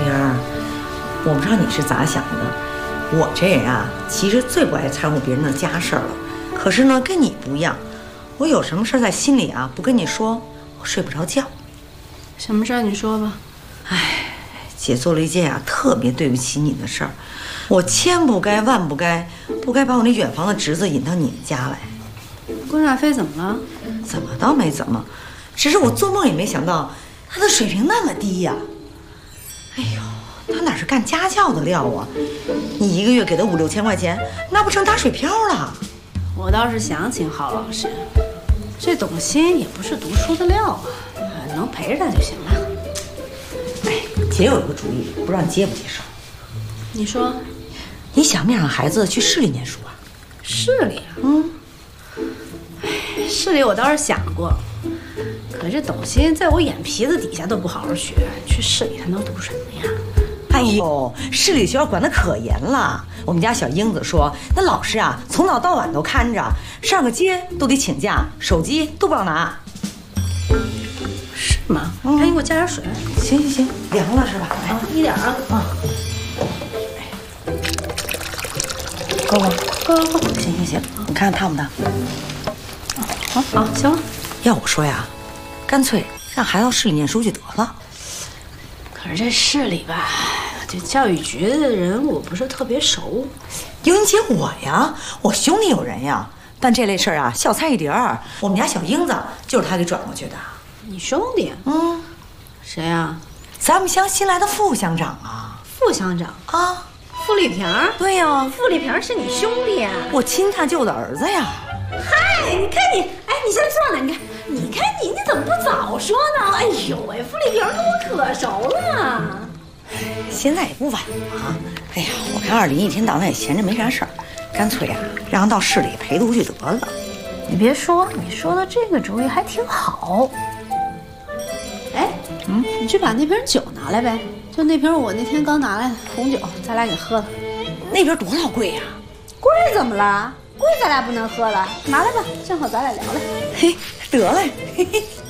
玲儿，我不知道你是咋想的，我这人啊，其实最不爱掺和别人的家事了。可是呢，跟你不一样，我有什么事在心里啊，不跟你说，我睡不着觉。 什么事儿？你说吧。 哎，姐做了一件啊特别对不起你的事儿，我千不该万不该，不该把我那远房的侄子引到你们家来。 关亚飞怎么了？ 怎么倒没怎么，只是我做梦也没想到他的水平那么低呀。哎呦，他哪是干家教的料啊？你一个月给他5、6千块钱，那不成打水漂了？ 我倒是想请郝老师，这董卿也不是读书的料啊，能陪着他就行了。 哎，姐有一个主意，不知道你接不接受？ 你说， 你想不想让孩子去市里念书啊？ 市里啊？市里我倒是想过，可是董卿在我眼皮子底下都不好好学，去市里他能读什么呀？ 哎呦，市里学校管得可严了。我们家小英子说，那老师啊，从早到晚都看着，上个街都得请假，手机都不让拿。 是吗？赶紧给我加点水。 行行行，凉了是吧？来， 一点啊。 够吗？够。行行行，你看烫不烫？ 好，行了。 要我说呀，干脆让孩子到市里念书去得了。 可是这市里吧，这教育局的人我不是特别熟。 有你姐我呀，我兄弟有人呀。但这类事儿啊，小菜一碟儿。我们家小英子就是他给转过去的。 你兄弟？谁呀？ 咱们乡新来的副乡长啊。 副乡长啊？ 傅立平？ 对呀， 傅立平是你兄弟啊？ 我亲他舅的儿子呀。 嗨，你看你，哎，你先坐那，你看你怎么不早说呢？哎呦喂，傅立平跟我可熟了。 现在也不晚了。哎呀，我看二林一天到晚也闲着没啥事儿，干脆啊，让他到市里陪读去得了。 你别说，你说的这个主意还挺好。哎，你去把那瓶酒拿来呗，就那瓶我那天刚拿来的红酒，咱俩给喝了。 那瓶多老贵呀？ 贵怎么了？贵咱俩不能喝了，拿来吧，正好咱俩聊聊。 嘿，得嘞。嘿嘿。